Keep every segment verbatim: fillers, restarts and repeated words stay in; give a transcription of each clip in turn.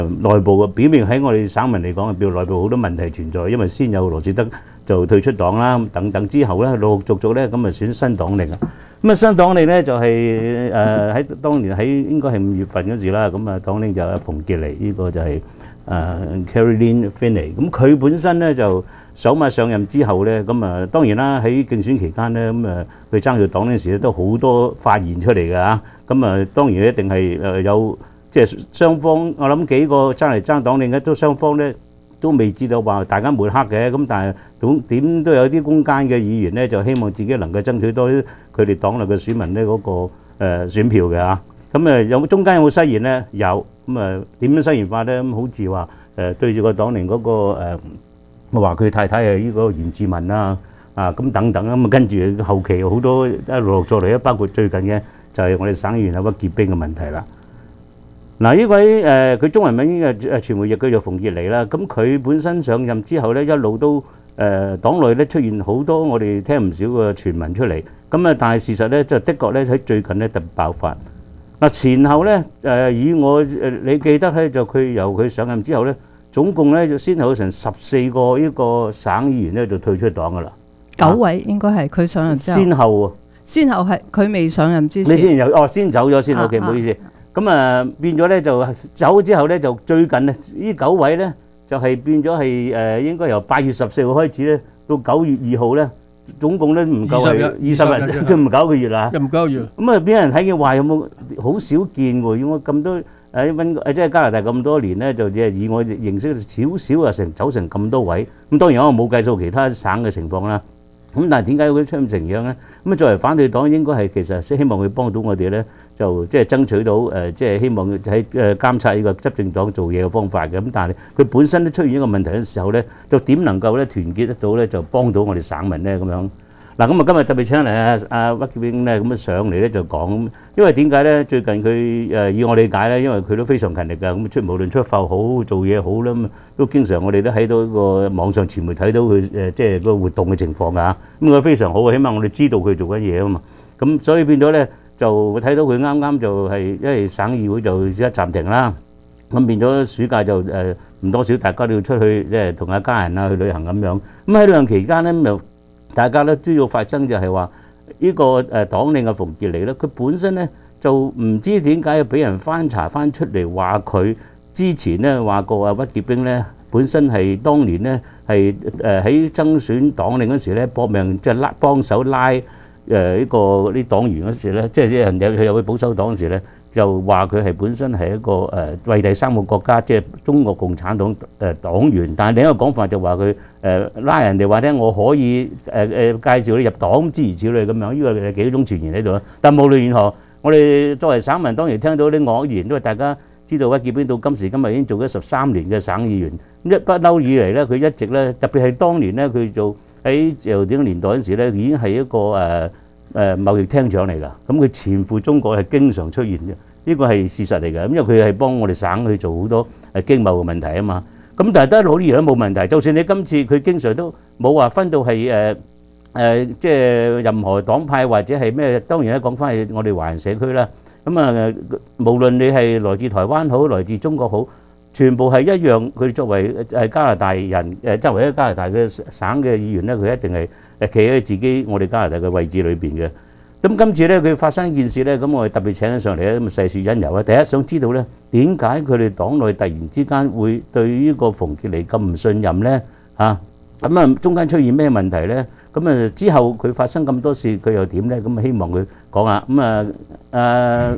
內部嘅表面喺我哋省民嚟講，表內部好多問題存在，因為先有羅致德就退出黨啦，等等之後咧，陸陸續續咧咁啊選新黨領啊。咁啊新黨領咧就係誒喺當年喺應該係五月份嗰時啦，咁啊黨領就係馮傑尼，呢個就係誒 Caroline Finney。咁佢本身咧就首馬上任之後咧，咁啊當然啦喺競選期間咧，咁啊佢爭住黨嗰陣時咧都好多發言出嚟㗎嚇。咁啊當然一定係誒有。即係雙方，我諗幾個爭嚟爭黨領嘅都雙方咧都未知道話大家抹黑嘅，咁但係總點都有啲中間嘅議員咧就希望自己能夠爭取多啲佢哋黨內嘅選民咧嗰個誒選票嘅嚇。咁誒有中間有冇失言咧？有。咁誒點樣失言法咧？咁好似話誒對住個黨領嗰個誒，我話佢太太係呢個袁志文啦，啊咁等等咁啊，跟住後期好多一陸陸續嚟，包括最近嘅就係我哋省議員有屈傑兵嘅問題啦。嗱，呢位誒佢中文名嘅誒傳媒亦叫做馮傑尼啦。咁佢本身上任之後咧，一路都誒黨內咧出現好多我哋聽唔少嘅傳聞出嚟。咁啊，但係事實咧就的確咧喺最近咧特別爆發。嗱前後咧誒以我誒你記得咧就佢由佢上任之後咧，總共咧就先後成十四個呢個省議員咧就退出黨噶啦。 九位應該係佢上任之後。 先後喎。 先後係佢未上任之前。 你先有哦，先走咗先 ，OK，唔好意思。咁啊變咗咧就走之後咧就最近咧呢九位咧就係變咗係誒應該由八月十四號開始咧到九月二號咧總共咧唔夠係二十日，都唔夠一個月啦， 又唔夠一個月。 咁啊俾人睇見話有冇好少見喎？要我咁多誒溫誒即係加拿大咁多年咧，就只係以我認識少少啊成走成咁多位。咁當然我冇計數其他省嘅情況啦。咁但係點解會出咁成樣咧？咁啊作為反對黨應該係其實希望佢幫到我哋咧，就即係爭取到誒，即係希望喺誒監察呢個執政黨做嘢嘅方法嘅。咁但係佢本身都出現一個問題嘅時候咧，就點能夠咧團結得到咧，就幫到我哋省民咧咁樣。嗱咁啊今日特別請嚟阿阿屈傑兵咧咁啊上嚟咧就講，因為點解咧？最近佢誒以我理解咧，因為佢都非常勤力㗎，咁出無論出埠好做嘢好啦，咁都經常我哋都喺到個網上傳媒睇到佢誒即係個活動嘅情況㗎。咁佢非常好啊，起碼我哋知道佢做緊嘢啊嘛。咁所以變咗咧就睇到佢啱啱就係因為省議會就一暫停啦，咁變咗暑假就誒唔多少大家都要出去即係同阿家人啊去旅行咁樣。咁喺旅行期間咧又大家咧都要發生就係話呢個誒黨領嘅馮傑尼咧，佢本身咧就唔知點解要俾人翻查翻出嚟話佢之前咧話過啊屈傑兵咧本身係當年咧係誒喺爭選黨領嗰時咧搏命即係拉幫手拉誒呢個啲黨員嗰時咧，即係啲人有佢有去保守黨嗰時咧，就話佢係本身係一個誒為第三個國家即係中國共產黨誒黨員，但係另一個講法就話佢誒拉人哋話聽我可以誒誒介紹你入黨諸如此類咁樣，呢個係幾種傳言喺度啦。但無論如何，我哋作為省民當然聽到啲惡言，因為大家知道屈傑兵到今時今日已經做咗十三年嘅省議員，咁一不嬲以嚟咧，佢一直咧特別係當年咧佢做喺由點年代嗰時咧，已經係一個誒誒貿易廳長嚟㗎。咁佢前赴中國係經常出現嘅，呢個係事實嚟㗎。咁因為佢係幫我哋省去做好多誒經貿嘅問題啊嘛。咁但係得老年都冇問題，就算你今次佢經常都冇話分到係誒誒，即係任何黨派或者係咩，當然咧講翻係我哋華人社區啦。咁啊，無論你係來自台灣好，來自中國好，全部係一樣。佢作為係加拿大人，誒作為一個加拿大嘅省嘅議員咧，佢一定係誒企喺自己我哋加拿大嘅位置裏邊嘅。咁今次咧佢發生一件事咧，咁我哋特別請咗上嚟咧，咁啊細説因由啊。第一想知道咧，點解佢哋黨內突然之間會對呢個馮傑尼咁唔信任咧？嚇咁啊，中間出現咩問題咧？咁啊之後佢發生咁多事，佢又點咧？咁啊希望佢講下。咁啊誒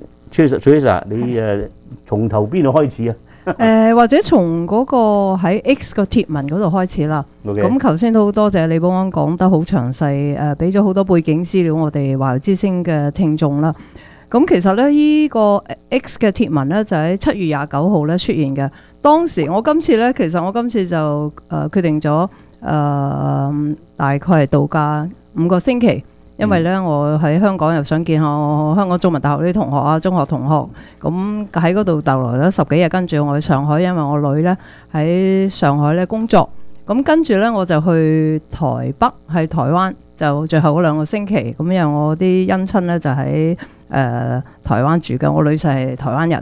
，Teresa，你誒從頭邊度開始啊？ 誒或者從嗰個喺 X 個貼文嗰度開始啦。咁頭先都好多謝李寶安講得好詳細，誒俾咗好多背景資料我哋華僑之聲嘅聽眾啦。咁其實咧，呢個 X 嘅貼文咧就喺七月廿九號咧出現嘅。當時我今次咧，其實我今次就誒、呃、決定咗誒、呃、大概係度假五個星期。因為咧，我喺香港又想見下我香港中文大學啲同學啊，中學同學，咁喺嗰度逗留咗十幾日，跟住我去上海，因為我女咧喺上海咧工作，咁跟住咧我就去台北，喺台灣，就最後嗰兩個星期，咁因為我啲姻親咧就喺誒、呃、台灣住嘅，我女婿係台灣人，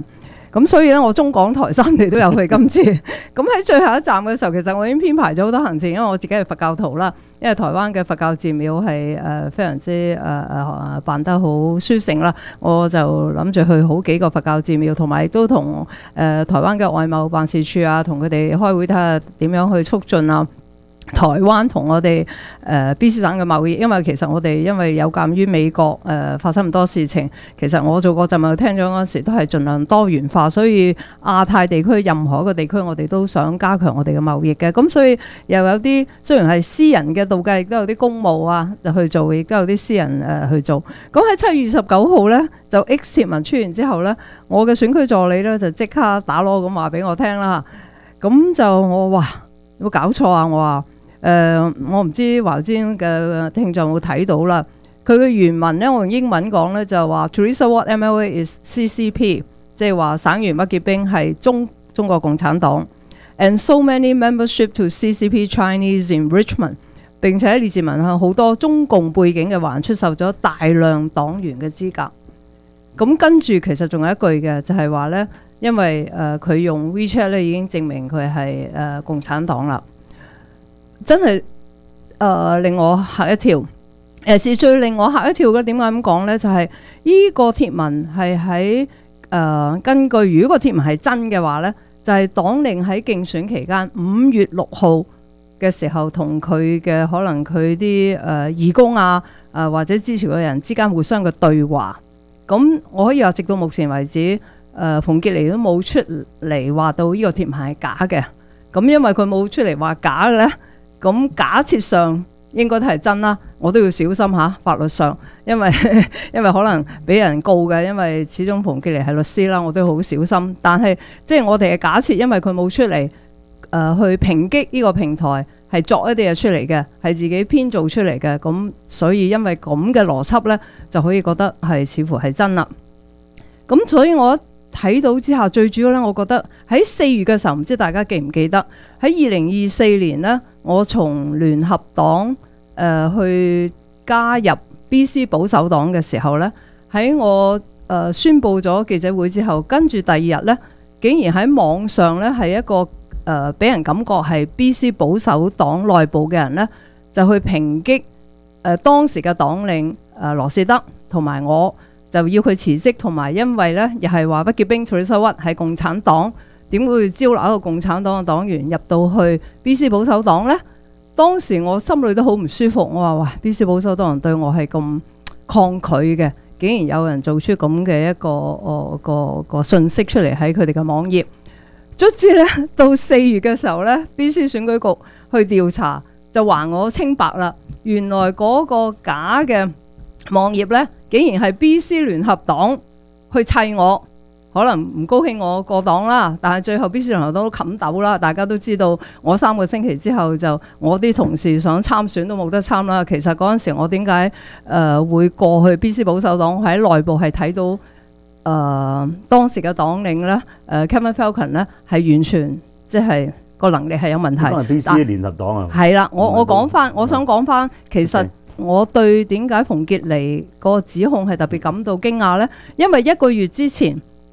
咁所以咧，我中港台三地都有去今次。咁喺最後一站嘅時候，其實我已經編排咗好多行程，因為我自己係佛教徒啦。因為台灣嘅佛教寺廟係誒非常之誒誒辦得好殊勝啦，我就諗住去好幾個佛教寺廟，同埋都同誒台灣嘅外貿辦事處啊，同佢哋開會睇下點樣去促進啊。台灣同我哋誒、呃、B C 省嘅貿易，因為其實我哋因為有鑑於美國誒、呃、發生咁多事情，其實我做過陣貿廳長嗰陣時都係盡量多元化，所以亞太地區任何一個地區我哋都想加強我哋嘅貿易嘅，咁所以又有啲雖然係私人嘅度假，亦都有啲公務啊就去做，亦都有啲私人誒、呃、去做。咁喺七月二十九號呢，就 X 貼文出完之後呢，我嘅選區助理呢就即刻打鑼咁話俾我聽啦，咁就我話有冇搞錯啊？我話。誒、呃，我唔知華尖嘅聽眾有冇睇到啦。佢嘅原文咧，我用英文講咧就話 Teresa Watt M L A is C C P， 即係話省員屈潔冰係中中國共產黨 ，and so many membership to C C P Chinese in Richmond。並且喺列治文向好多中共背景嘅華出售咗大量黨員嘅資格。咁跟住其實仲有一句嘅，就係話咧，因為誒佢、呃、用 WeChat 咧已經證明佢係誒共產黨啦。真係誒、呃、令我嚇一跳，誒是最令我嚇一跳嘅。點解咁講呢？就係、是、呢個貼文係喺誒根據，如果個貼文係真嘅話呢，就係、是、黨領喺競選期間五月六號嘅時候，同佢嘅可能佢啲誒義工啊，誒、呃、或者支持嘅人之間互相嘅對話。咁我可以話，直到目前為止，誒、呃、馮潔妮都冇出嚟話到呢個貼文係假嘅。咁因為佢冇出嚟話假嘅呢。咁假設上應該都係真啦，我都要小心下法律上，因為因為可能俾人告嘅，因為始終馮潔妮係律師啦，我都好小心。但係即係我哋嘅假設，因為佢冇出嚟誒、呃、去抨擊呢個平台係作一啲嘢出嚟嘅，係自己編造出嚟嘅，咁所以因為咁嘅邏輯呢，就可以覺得係似乎係真啦。咁所以我睇到之下，最主要咧，我覺得喺四月嘅時候，唔知大家記唔記得喺二零二四年呢，我從聯合黨誒、呃、去加入 B C 保守黨嘅時候呢，喺我誒、呃、宣佈咗記者會之後，跟住第二日呢，竟然喺網上呢係一個誒俾、呃、人感覺係 B C 保守黨內部嘅人呢，就去抨擊誒、呃、當時嘅黨領誒、呃、羅士德同埋我。就要佢辭職，同埋因為咧，又係話屈潔冰 Teresa Watt 係共產黨，點會招攬一個共產黨嘅黨員入到去 B C 保守黨呢？當時我心裏都好唔舒服，我話哇 B C 保守黨人對我係咁抗拒嘅，竟然有人做出咁嘅一個個個個信息出嚟喺佢哋嘅網頁。卒之咧，到四月嘅時候咧 ，B C 選舉局去調查，就還我清白啦。原來嗰個假嘅網頁呢，竟然係 B C 聯合黨去砌我，可能唔高興我過黨啦，但係最後 B C 聯合黨都冚鬥啦。大家都知道，我三個星期之後就我啲同事想參選都冇得參啦。其實嗰陣時我點解誒會過去 B C 保守黨，喺內部係睇到誒、呃、當時嘅黨領呢，誒、呃、Kevin Falcon 呢係完全即係個能力係有問題。 可能 B C 聯合黨啊， 係啦，我我講翻，我想講翻，其實。Okay. 我對點解馮潔妮個指控係特別感到驚訝呢？因為一個月之前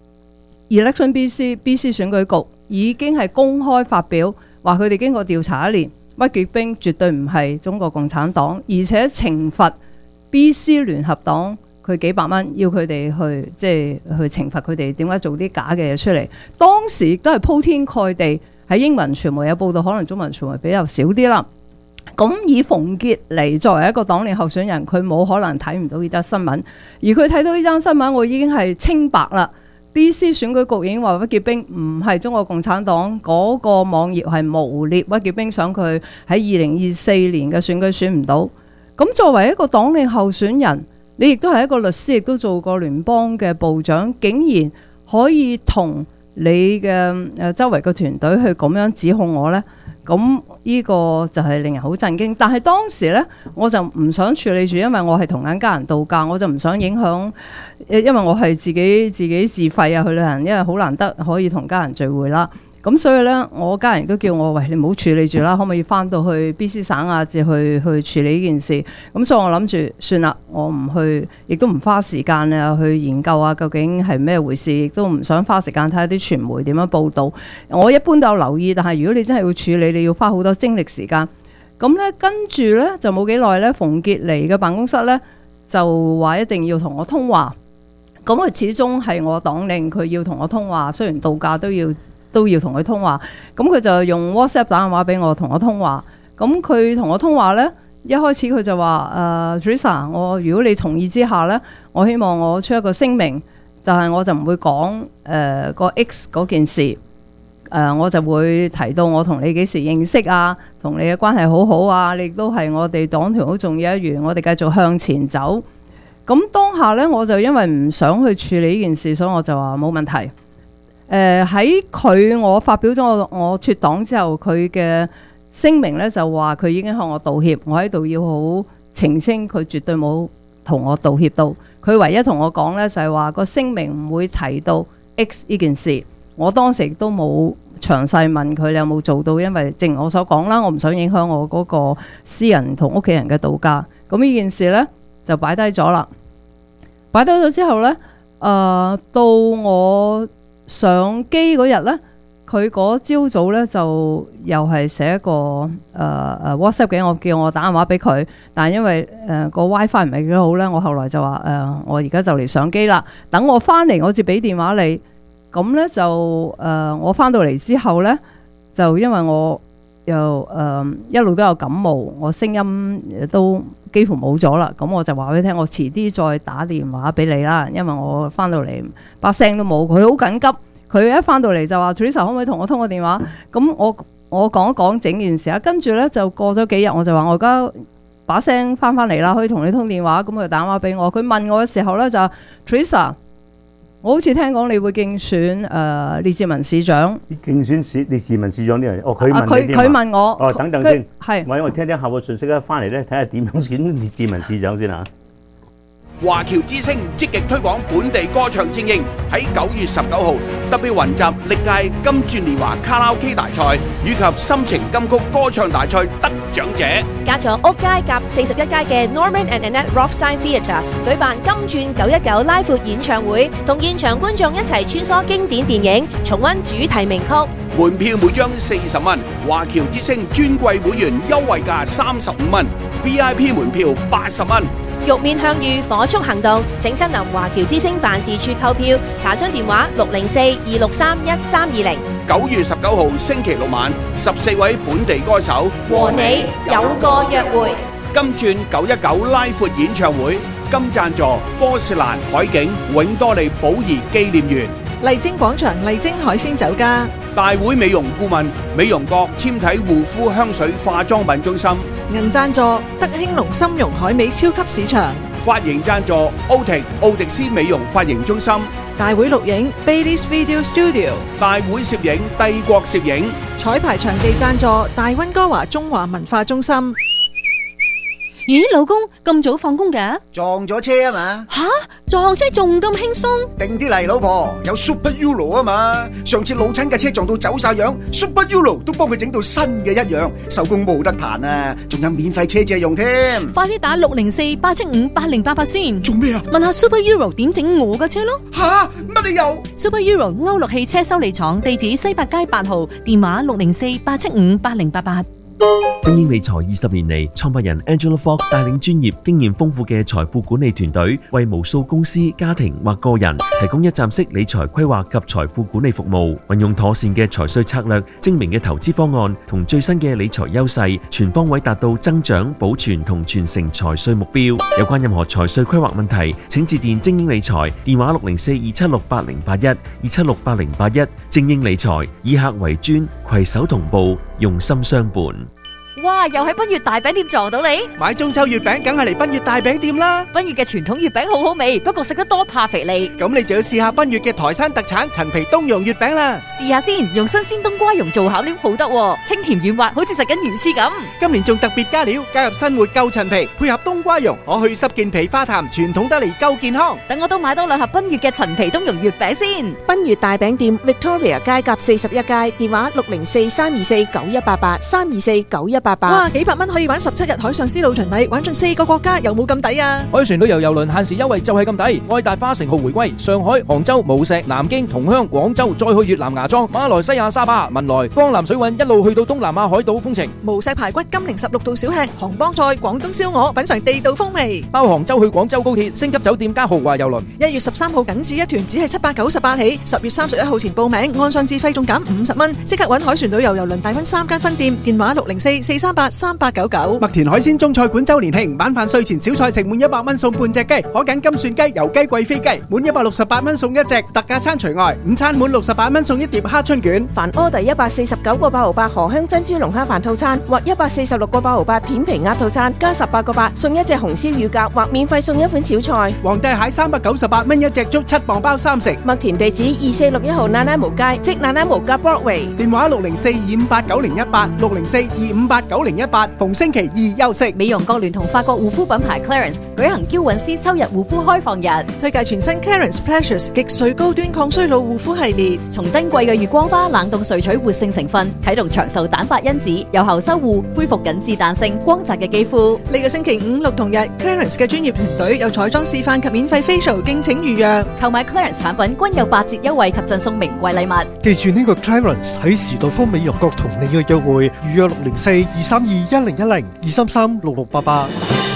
Election B C B C 選舉局已經係公開發表話佢哋經過調查一年，屈潔冰絕對唔係中國共產黨，而且懲罰 B C 聯合黨佢幾百蚊，要佢哋去即係去懲罰佢哋點解做啲假嘅嘢出嚟。當時亦都係鋪天蓋地喺英文傳媒有報道，可能中文傳媒比較少啲啦。咁以馮潔妮作為一個黨領候選人，佢冇可能睇唔到呢則新聞，而佢睇到呢則新聞，我已經係清白啦。B C 選舉局已經話屈潔冰唔係中國共產黨，嗰、那個網頁係誣蔑屈潔冰，想佢喺二零二四年嘅選舉選唔到。咁作為一個黨領候選人，你亦都係一個律師，亦都做過聯邦嘅部長，竟然可以同你嘅誒周圍嘅團隊去咁樣指控我呢？咁呢個就係令人好震驚，但係當時呢，我就唔想處理住，因為我係同緊家人度假，我就唔想影響，因為我係自己自己自費啊去旅行，因為好難得可以同家人聚會啦。 咁所以咧，我家人都叫我喂，你唔好處理住啦，可唔可以翻到去 B C 省啊，至去去處理呢件事？咁所以我諗住算啦，我唔去，亦都唔花時間啊去研究啊，究竟係咩回事，亦都唔想花時間睇下啲傳媒點樣報導。我一般都有留意，但係如果你真係要處理，你要花好多精力時間。咁咧跟住咧就冇幾耐咧，馮傑妮嘅辦公室咧就話一定要同我通話。咁佢始終係我黨領，佢要同我通話，雖然度假都要都要同佢通話。咁佢就用 WhatsApp 打電話俾我，同我通話。咁佢同我通話咧，一開始佢就話：誒、呃、Teresa， 我如果你同意之下咧，我希望我出一個聲明，就係、是、我就唔會講誒、呃、個 X 嗰件事。誒、呃、我就會提到我同你幾時認識啊，同你嘅關係好好啊，你亦都係我哋黨團好重要一員，我哋繼續向前走。咁當下咧，我就因為唔想去處理呢件事，所以我就話冇問題。誒喺佢我發表咗我我脫黨之後，佢嘅聲明咧就話佢已經向我道歉。我喺度要好澄清，佢絕對冇同我道歉到。佢唯一同我講咧就係話個聲明唔會提到 X 呢件事。我當時亦都冇詳細問佢你有冇做到，因為正如我所講啦，我唔想影響我嗰個私人同屋企人嘅度假。咁呢件事咧就擺低咗啦。擺低咗之後呢，誒、呃、到我上機嗰日呢，佢嗰朝早呢就又係寫一個誒誒、呃、WhatsApp 嘅，我叫我打電話俾佢，但係因為誒、呃、個 WiFi 唔係幾好呢，我後來就話誒、呃、我而家就嚟上機啦，等我翻嚟我至俾電話你。咁呢就誒、呃、我翻到嚟之後呢，就因為我又誒、呃、一路都有感冒，我聲音都幾乎冇咗啦。咁我就話俾你聽，我遲啲再打電話俾你啦，因為我翻到嚟把聲都冇。佢好緊急，佢一翻到嚟就話 Teresa 可唔可以同我通個電話？咁我我講一講整件事啊。跟住呢，就過咗幾日，我就話我而家把聲翻翻嚟啦，可以同你通電話。咁佢就打電話俾我，佢問我嘅時候呢，就 Teresa。我好似聽講你會競選誒列治文市長， 競選市列治文市長呢樣嘢，哦佢問佢佢問我， 哦等等先， 係， 喂我聽聽後個信息咧，翻嚟咧睇下點樣選列治文市長先啊！ 華僑之聲積極推廣本地歌唱精英，喺九月十九號特別雲集歷屆金鑽年華卡拉 OK 大賽以及心情金曲歌唱大賽得獎者， 加咗屋街夾四十一街嘅 Norman and Annette Rothstein Theatre 舉辦金鑽九一九拉闊演唱會，同現場觀眾一齊穿梭經典電影，重溫主題名曲。 門票每張四十蚊，華僑之聲尊貴會員優惠價三十五蚊 ，V I P 門票八十蚊。 玉面向隅，火速行動！請親臨華僑之聲辦事處購票，查詢電話六零四二六三一三二零。 九月十九號星期六晚，十四位本地歌手和你有個約會。 金鑽九一九拉闊演唱會，金贊助科士蘭海景永多利寶儀紀念園。 麗晶廣場麗晶海鮮酒家。 大會美容顧問美容閣纖體護膚香水化妝品中心。 銀贊助德興隆參茸海味超級市場。 髮型贊助奧迪奧迪斯美容髮型中心。 大會錄影 Baileys Video Studio。 大會攝影帝國攝影。 彩排場地贊助大溫哥華中華文化中心。 咦，老公咁早放工㗎？ 撞咗車啊嘛！ 吓，撞車仲咁輕鬆？ 定啲嚟，老婆，有 Super Euro 啊嘛！上次老親嘅車撞到走晒樣 ，Super Euro 都幫佢整到新嘅一樣，收工冇得彈啊！仲有免費車借用添。 快啲打六零四八七五八零八八先。 做咩啊？ 問下 Super Euro 點整我嘅車咯。 吓，乜理由 ？Super Euro 歐陸汽車修理廠，地址西柏街八號，電話六零四八七五八零八八。 精英理財二十年嚟，創辦人 Angela Fox 帶領專業、經驗豐富嘅財富管理團隊，為無數公司、家庭或個人提供一站式理財規劃及財富管理服務。運用妥善嘅財稅策略、精明嘅投資方案同最新嘅理財優勢，全方位達到增長、保存同傳承財稅目標。有關任何財稅規劃問題，請致電精英理財，電話六零四二七六八零八一二七六八零八一。精英理財以客為尊，攜手同步，用心相伴。 哇！又喺賓悅大餅店撞到你， 買中秋月餅梗係嚟賓悅大餅店啦。 賓悅嘅傳統月餅好好味，不過食得多怕肥膩。 咁你就要試下賓悅嘅台山特產陳皮冬蓉月餅啦。 試下先，用新鮮冬瓜蓉做餡料好得喎，清甜軟滑，好似食緊魚翅咁。 今年仲特別加料，加入新活舊陳皮，配合冬瓜蓉，可去濕健脾化痰，傳統得嚟夠健康。 等我都買多兩盒賓悅嘅陳皮冬蓉月餅先。 賓悅大餅店 Victoria 街甲四十一街，電話六零四三二四九一八八三二四九一八八。 哇，幾百蚊可以玩十七日海上絲路巡禮，玩盡四個國家，有冇咁抵啊？ 海船旅遊郵輪限時優惠就係咁抵，愛大花城號回歸，上海、杭州、無錫、南京、同鄉、廣州，再去越南芽莊、馬來西亞沙巴、文萊、江南水韻，一路去到東南亞海島風情。 無錫排骨、金陵十六道小吃、杭幫菜、廣東燒鵝，品嚐地道風味。 包杭州去廣州高鐵、星級酒店加豪華郵輪。 一月十三號僅止一團，只係七百九十八起。十月三十一號前報名，按上自費仲減五十蚊。即刻揾海船旅遊郵輪大溫三間分店，電話六零四四三八三八九九。 麥田海鮮中菜館周年慶，晚飯稅前小菜食滿一百蚊送半隻雞，可揀金蒜雞、油雞、貴妃雞，滿一百六十八蚊送一隻，特價餐除外。午餐滿六十八蚊送一碟蝦春卷。 凡order一百四十九個八毫八荷香珍珠龍蝦飯套餐，或一百四十六個八毫八片皮鴨套餐，加十八個八送一隻紅燒乳鴿，或免費送一款小菜。 皇帝蟹三百九十八蚊一隻，足七磅包三食。 麥田地址二四六一號那拉無街，即那拉無街 Broadway。 電話六零四二五八九零一八六零四二五八九零一八，逢星期二休息。 美容國聯同法國護膚品牌 Clarins 舉行嬌韻詩秋日護膚開放日， 推介全新 Clarins Pleasures 極萃高端抗衰老護膚系列， 從珍貴嘅月光花冷凍萃取活性成分，啟動長壽蛋白因子，有效修護恢復緊緻彈性光澤嘅肌膚。 呢個星期五六同日 Clarins 嘅專業團隊有彩妝示範及免費 facial，敬請預約。 購買 Clarins 產品均有八折優惠及贈送名貴禮物。 記住呢個 Clarins 喺時代豐美容局同你嘅約會，預約六零四二三二一零一零二三三六六八八。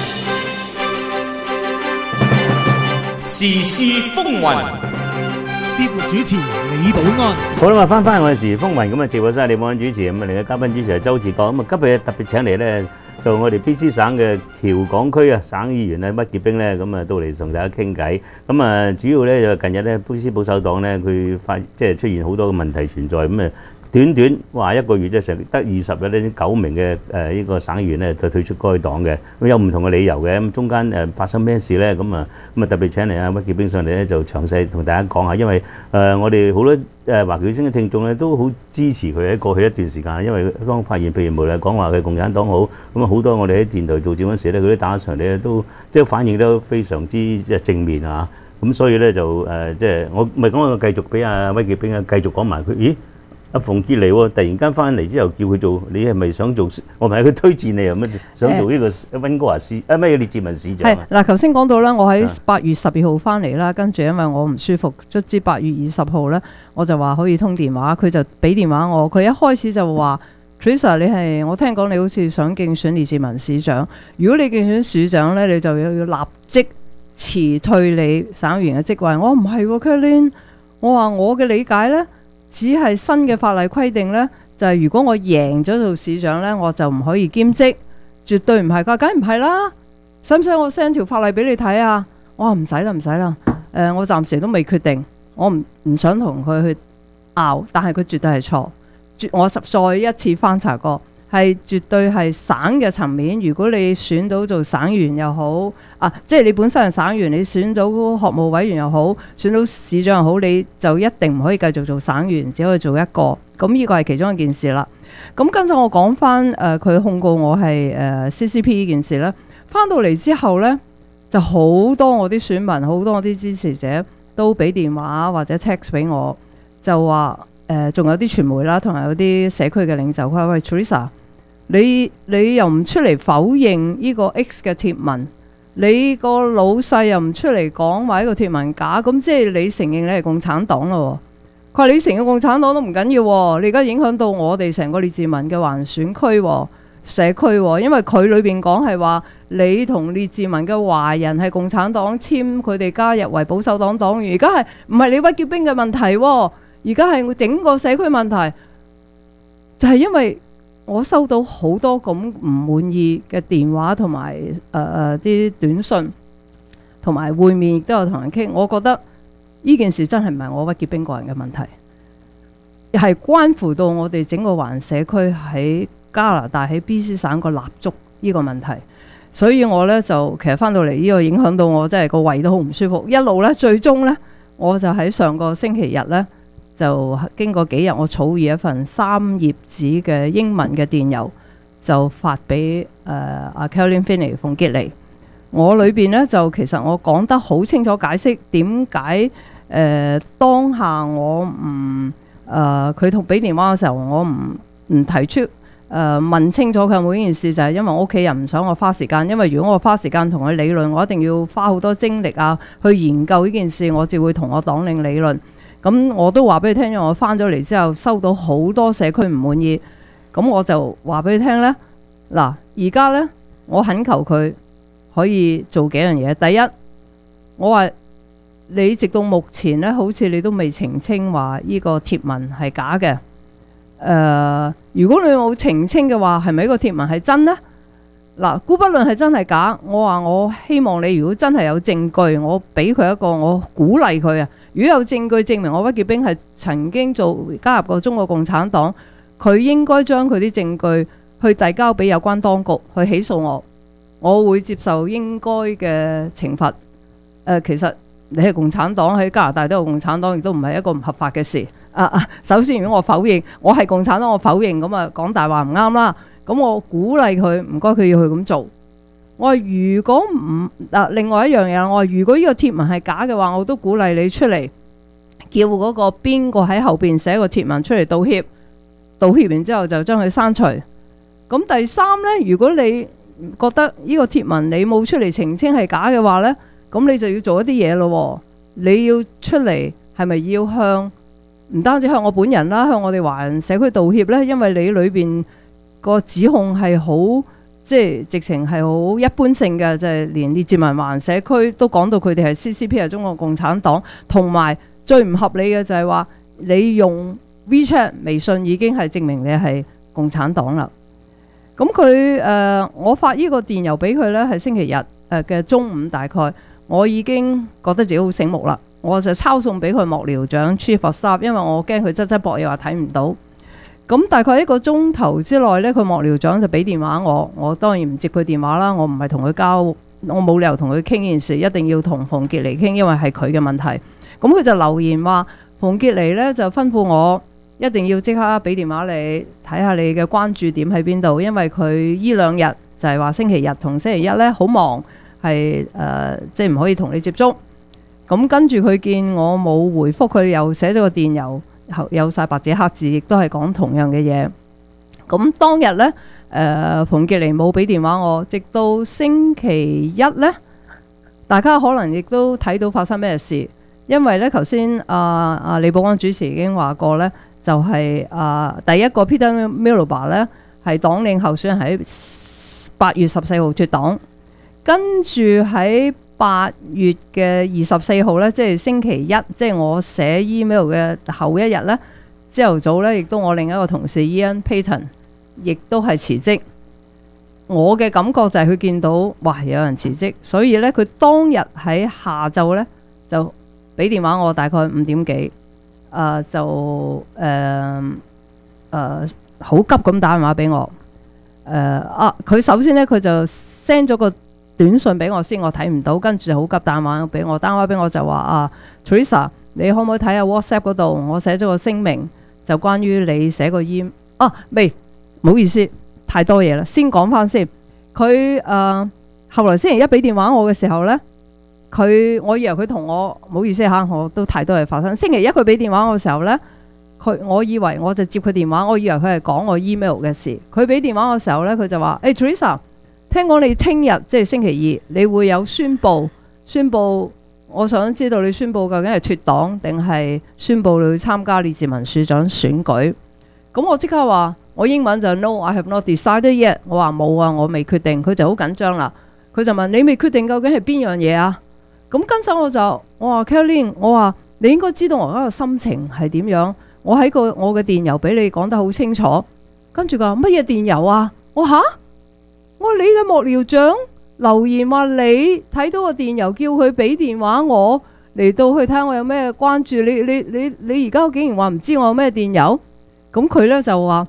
時事風雲，節目主持李寶安。 好啦，翻翻我哋時事風雲咁啊，直播室李寶安主持，咁啊，另一嘉賓主持係周志國。咁啊，今日特別請嚟咧，就我哋 B C 省嘅僑港區啊省議員啊屈潔冰咧，咁啊到嚟同大家傾偈。咁啊，主要咧就近日咧 B C 保守黨咧，佢發即係出現好多嘅問題存在，咁啊。短短話一個月啫，成得二十日呢，九名嘅誒呢個省議員咧就退出該黨嘅，咁有唔同嘅理由嘅。咁中間誒發生咩事咧？咁啊咁啊特別請嚟啊屈潔冰上嚟咧，就詳細同大家講下。因為誒、呃、我哋好多誒華僑聲嘅聽眾咧都好支持佢喺過去一段時間，因為當發現譬如無論講話佢共產黨好，咁啊好多我哋喺電台做節目嗰時咧，佢啲打場咧都即係反應都非常之即係正面啊。咁所以咧就誒即係我咪講我繼續俾阿屈潔冰啊繼續講埋佢，咦？阿馮潔妮喎，突然間翻嚟之後叫佢做，你係咪想做？我唔係佢推薦你啊，乜想做呢個溫哥華市啊咩列治文市長啊？ 係嗱，頭先講到啦，我喺八月十二號翻嚟啦，跟住因為我唔舒服，卒之八月二十號咧，我就話可以通電話，佢就俾電話我。佢一開始就話 Teresa， 你係我聽講你好似想競選列治文市長，如果你競選市長咧，你就要要立即辭退你省議員嘅職位。我唔係喎 Caroline， 我話我嘅理解咧。只係新嘅法例規定呢，就係、是、如果我贏咗做市長呢，我就唔可以兼職，絕對唔係㗎，梗唔係啦。使唔使我 send 條法例俾你睇啊？我話唔使啦，唔使啦。誒、呃，我暫時都未決定，我唔唔想同佢去拗，但係佢絕對係錯。我再一次翻查過，係絕對係省嘅層面。如果你選到做省議員又好，啊，即係你本身係省議員，你選到學務委員又好，選到市長又好，你就一定唔可以繼續做省議員，只可以做一個。咁呢個係其中一件事啦。咁跟住我講翻誒，佢、呃、控告我係誒、呃、C C P 呢件事呢，翻到嚟之後呢，就好多我啲選民，好多我啲支持者都俾電話或者 text 俾我，就話誒，仲、呃、有啲傳媒啦，同埋有啲社區嘅領袖，佢話喂 Teresa， 你你又唔出嚟否認呢個 X 嘅貼文？你個老細又唔出嚟講話呢個貼文假，咁即係你承認你係共產黨咯？佢話你承認共產黨都唔緊要，你而家影響到我哋成個列治文嘅環選區社區，因為佢裏邊講係話你同列治文嘅華人係共產黨簽佢哋加入為保守黨黨員，而家係唔係你屈潔冰嘅問題？而家係整個社區問題，就係、是、因為。我收到好多咁唔滿意嘅電話同埋誒誒啲短信，同埋會面亦都有同人傾。我覺得呢件事真係唔係我屈潔冰個人嘅問題，係關乎到我哋整個華人社區喺加拿大喺 B C 省個蠟燭呢個問題，所以我呢就其實翻到嚟呢個影響到我真係個胃都好唔舒服，一路呢最終呢，我就喺上個星期日呢，就經過幾日我草擬一份三頁紙嘅英文嘅電郵，就發俾誒阿 Caroline Finney 馮潔妮。我裏邊呢，就其實我講得好清楚解釋點解誒當下我唔誒佢同俾電話嘅時候我唔唔提出誒、呃、問清楚佢有冇呢件事，就係、是、因為我屋企人唔想我花時間，因為如果我花時間同佢理論，我一定要花好多精力啊去研究呢件事，我就會同我黨領理論。咁我都話俾你聽，因為我翻咗嚟之後收到好多社區唔滿意，咁我就話俾你聽呢。嗱，而家呢，我懇求佢可以做幾樣嘢。第一，我話你直到目前呢，好似你都未澄清話呢個貼文係假嘅。誒、呃，如果你冇澄清嘅話，係咪呢個貼文係真呢？嗱，姑不論係真係假，我話我希望你如果真係有證據，我俾佢一個，我鼓勵佢啊。如果有證據證明我屈潔冰係曾經做加入過中國共產黨，佢應該將佢啲證據去遞交俾有關當局去起訴我，我會接受應該嘅懲罰。呃，其實你係共產黨，喺加拿大都有共產黨，亦都唔係一個唔合法嘅事。啊啊，首先如果我否認我係共產黨，我否認咁啊講大話唔啱啦。咁我鼓勵佢，唔該佢要去咁做。我話如果唔嗱、啊，另外一樣嘢，我話如果呢個貼文係假嘅話，我都鼓勵你出嚟叫嗰個邊個喺後邊寫個貼文出嚟道歉，道歉完之後就將佢刪除。咁第三呢，如果你覺得呢個貼文你冇出嚟澄清係假嘅話呢，咁你就要做一啲嘢咯。你要出嚟係咪要向唔單止向我本人啦，向我哋華人社區道歉呢？因為你裏邊個指控係好即係直情係好一般性嘅，就係、是、連列治文華人社區都講到佢哋係 C C P 係中國共產黨，同埋最唔合理嘅就係話你用 WeChat 微信已經係證明你係共產黨啦。咁佢誒，我發呢個電郵俾佢呢，係星期日誒嘅中午大概，我已經覺得自己好醒目啦。我就抄送俾佢幕僚長 Chief of Staff，因為我驚佢側側膊又話睇唔到。咁大概一個鐘頭之內呢，佢幕僚長就俾電話我，我當然唔接佢電話啦。我唔係同佢交，我冇理由同佢傾件事，一定要同馮潔妮傾，因為係佢嘅問題。咁佢就留言話，馮潔妮呢就吩咐我一定要即刻俾電話你，睇下你嘅關注點喺邊度，因為佢呢兩日就係話星期日同星期一呢好忙，係誒即係唔可以同你接觸。咁跟住佢見我冇回覆，佢又寫咗個電郵，有晒白紙黑字，亦都係講同樣嘅嘢。咁當日呢，誒、呃、馮潔妮冇俾電話我，直到星期一呢，大家可能亦都睇到發生咩事，因為呢頭先阿阿李寶安主持已經話過呢，就係、是、啊、呃、第一個 Peter Miliband 呢係黨領候選人喺八月十四號脱黨，跟住喺八月嘅二十四號呢，即係星期一，即係我寫 email 嘅後一日呢，朝頭早呢，亦都我另一個同事 Ian Paton 亦都係辭職。我嘅感覺就係佢見到哇有人辭職，所以呢，佢當日喺下晝呢，就俾電話我，大概五點幾，啊、呃、就誒誒好急咁打電話俾我。誒、呃、啊！佢首先呢，佢就 send 咗個短信俾我先，我睇唔到，跟住就好急打電話俾我，打電話俾我就話啊 Teresa， 你可唔可以睇下 WhatsApp 嗰度？我寫咗個聲明，就關於你寫個 email 啊，未，唔好意思，太多嘢啦，先講翻先。佢誒、呃、後來星期一俾電話我嘅時候呢，佢我以為佢同我唔好意思嚇，我都太多嘢發生。星期一佢俾電話我嘅時候呢，佢我以為我就接佢電話，我以為佢係講我 email 嘅事。佢俾電話我嘅時候呢，佢就話：誒、hey, Teresa。聽講你聽日即係星期二，你會有宣佈。宣佈，我想知道你宣佈究竟係脫黨定係宣佈你去參加列治文市長選舉。咁我即刻話，我英文就 No，I have not decided yet。我話冇啊，我未決定。佢就好緊張啦。佢就問你未決定究竟係邊樣嘢啊？咁跟手我就我話 Caroline， 我話你應該知道我而家嘅心情係點樣。我喺個我嘅電郵俾你講得好清楚。跟住佢話乜嘢電郵啊？我吓？我話你嘅幕僚長留言話你睇到個電郵，叫佢俾電話我嚟到去睇下我有咩關注。你你你你而家竟然話唔知我有咩電郵？咁佢呢就話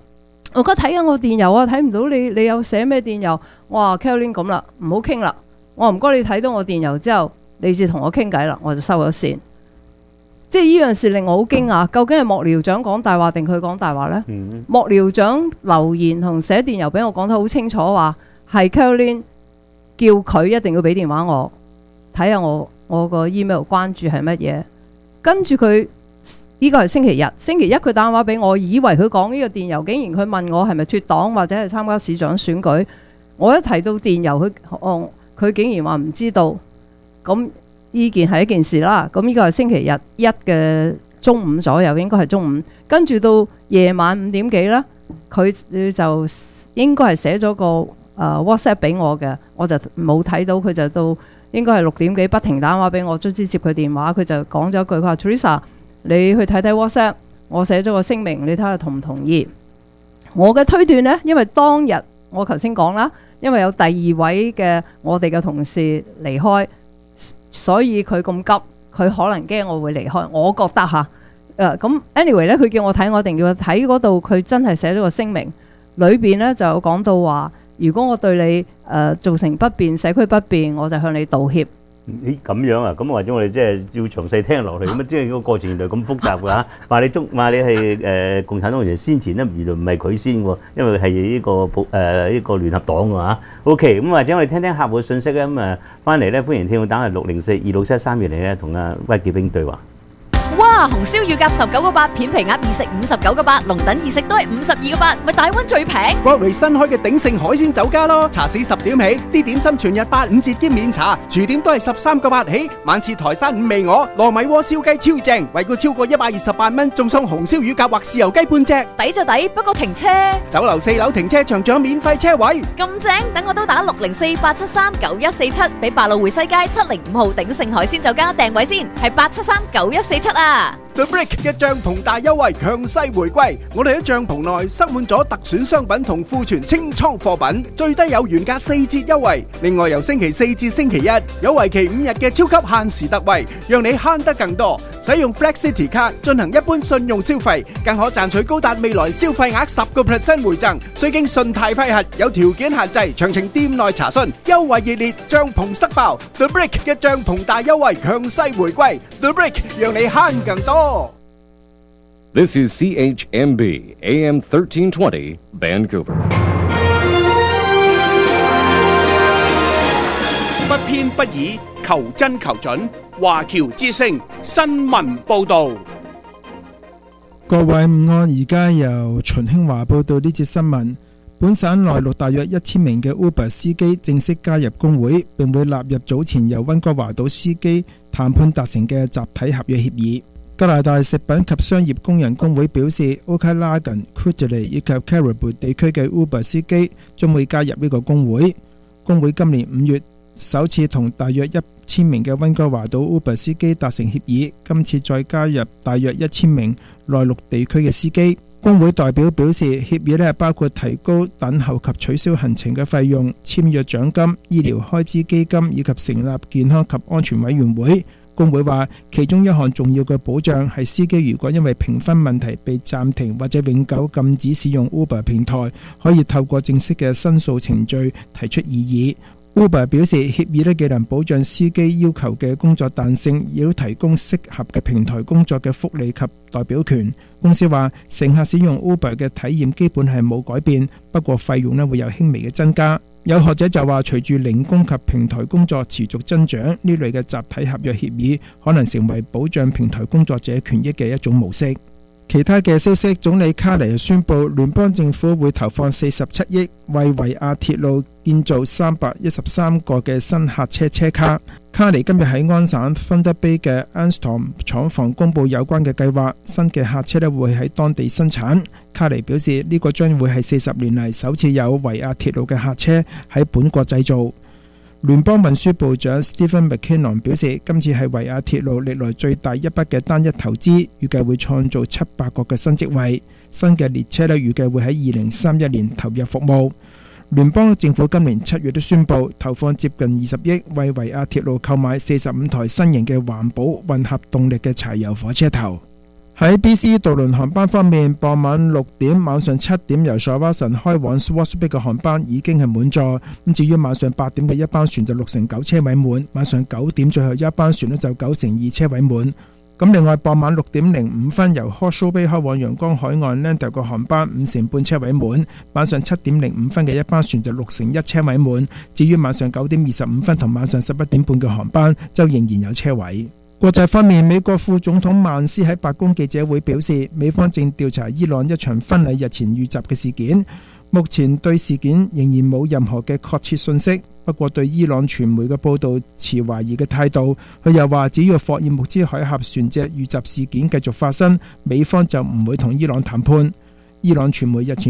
我而家睇緊我電郵啊，睇唔到你，你有寫咩電郵？我話 Caroline 咁啦，唔好傾啦。我話唔該你睇到我電郵之後，你至同我傾偈啦，我就收咗線。即係呢樣事令我好驚訝，究竟係幕僚長講大話定佢講大話呢？嗯、幕僚長留言同寫電郵俾我講得好清楚，話係 Caroline 叫佢一定要俾電話我睇下我我個 email 關注係乜嘢。跟住佢呢個係星期日，星期一佢打電話俾我，以為佢講呢個電郵，竟然佢問我係咪脫黨或者係參加市長選舉。我一提到電郵，佢哦佢竟然話唔知道。咁呢件係一件事啦。咁呢個係星期日一嘅中午左右，應該係中午。跟住到夜晚五點幾啦，佢就應該係寫咗個誒、呃、WhatsApp 俾我嘅，我就冇睇到。佢就到應該係六點幾不停打電話俾我，卒之接佢電話，佢就講咗一句，佢話 Teresa， 你去睇睇 WhatsApp， 我寫咗個聲明，你睇下同唔同意？我嘅推斷呢，因為當日我頭先講啦，因為有第二位嘅我哋嘅同事離開，所以佢咁急，佢可能驚我會離開。我覺得嚇，誒咁 anyway 咧，佢叫我睇，我一定要睇嗰度，佢真係寫咗個聲明，裏邊呢就有講到話，如果我對你誒、呃、造成不便、社區不便，我就向你道歉。 咦咁樣啊？咁或者我哋即係要詳細聽落去咁啊？即係個過程原來咁複雜㗎嚇。話你中話你係誒共產黨員先前咧，原來唔係佢先喎，因為係呢個普誒呢個聯合黨㗎嚇。OK，咁或者我哋聽聽客戶嘅信息咧，咁啊翻嚟咧，歡迎聽眾打係六零四二六七三二零咧，同阿威傑兵對話。 哇！紅燒乳鴿十九個八，片皮鴨二食五十九個八，龍躉二食都係五十二個八，咪大溫最平。 Broadway 新開嘅鼎盛海鮮酒家咯，茶市十點起，啲點心全日八五折兼免茶，廚點都係十三個八起，晚市台山五味鵝、糯米鍋燒雞超正，惠顧超過一百二十八蚊，仲送紅燒乳鴿或豉油雞半隻， 抵就抵，不過停車。 酒樓四樓停車場仲有免費車位， 咁正，等我都打六零四八七三九一四七，俾百老匯西街七零五號鼎盛海鮮酒家訂位先，係八七三九一四七啊。 The Brick 嘅帳篷大優惠強勢回歸，我哋喺帳篷內塞滿咗特選商品同庫存清倉貨品，最低有原價四折優惠。另外由星期四至星期一有為期五日嘅超級限時特惠，讓你慳得更多。使用 Flex City 卡進行一般信用消費，更可賺取高達未來消費額十個 percent 回贈，需經信貸批核，有條件限制，詳情店內查詢。優惠熱烈，帳篷塞爆 The Brick 嘅帳篷大優惠強勢回歸 The Brick 讓你慳更多。 This is C H M B A M thirteen twenty Vancouver。 不偏不倚，求真求準。華僑之聲新聞報導。 各位午安，而家由秦興華報道呢節新聞。本省內陸大約一千名嘅 Uber 司機正式加入工會，並會納入早前由溫哥華島司機談判達成嘅集體合約協議。加拿大食品及商業工人工會表示 Okanagan、Kootenay 以及 Caribou 地區嘅 Uber 司機將會加入呢個工會。工會今年五月首次同大約一千名嘅溫哥華島 Uber 司機達成協議，今次再加入大約一千名內陸地區嘅司機。工會代表表示，協議呢包括提高等候及取消行程嘅費用、簽約獎金、醫療開支基金以及成立健康及安全委員會。工會話，其中一項重要嘅保障係司機如果因為評分問題被暫停或者永久禁止使用 Uber 平台，可以透過正式嘅申訴程序提出異議。Uber 表示，協議呢既能保障司機要求嘅工作彈性，亦都提供適合嘅平台工作嘅福利及代表權。公司話，乘客使用 Uber 嘅體驗基本係冇改變，不過費用呢會有輕微嘅增加。有學者就話，隨住零工及平台工作持續增長，呢類嘅集體合約協議可能成為保障平台工作者權益嘅一種模式。其他嘅消息，總理卡尼宣布聯邦政府會投放四十七億為維亞鐵路建造三百一十三個嘅新客車車卡。卡尼今日喺安省芬德卑嘅 Anston 廠房公布有關嘅計劃，新嘅客車咧會喺當地生產。卡尼表示，呢個將會係四十年嚟首次有維亞鐵路嘅客車喺本國製造。聯邦運輸部長 Stephen McKinnon 表示，今次係維亞鐵路歷來最大一筆嘅單一投資，預計會創造七百個嘅新職位。新嘅列車咧預計會喺二零三一年投入服務。聯邦政府今年七月都宣布投放接近二十億為維亞鐵路購買四十五台新型嘅環保混合動力嘅柴油火車頭。 喺 B C 渡輪航班方面，傍晚六點、晚上七點由塞瓦臣開往 Swartz Bay 嘅航班已經係滿座。咁至於晚上八點嘅一班船就六成九車位滿，晚上九點最後一班船呢就九成二車位滿。咁另外傍晚六點零五分由 Hawkshaw Bay 開往陽光海岸 Lando 嘅航班五成半車位滿，晚上七點零五分嘅一班船就六成一車位滿。至於晚上九點二十五分同晚上十一點半嘅航班就仍然有車位。國際方面，美國副總統曼斯喺白宮記者會表示，美方正調查伊朗一場婚禮日前遇襲嘅事件，目前對事件仍然冇任何嘅確切信息。不過對伊朗傳媒嘅報導持懷疑嘅態度，佢又話只要霍爾木茲海峽船隻遇襲事件繼續發生，美方就唔會同伊朗談判。伊朗傳媒日前